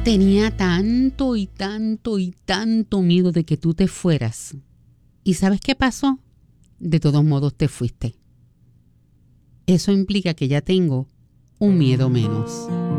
Tenía tanto y tanto y tanto miedo de que tú te fueras. ¿Y sabes qué pasó? De todos modos te fuiste. Eso implica que ya tengo un miedo menos.